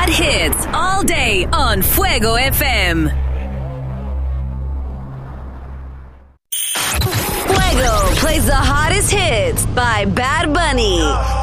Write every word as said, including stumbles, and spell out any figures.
hot hits all day on Fuego F M. Fuego plays the hottest hits by Bad Bunny.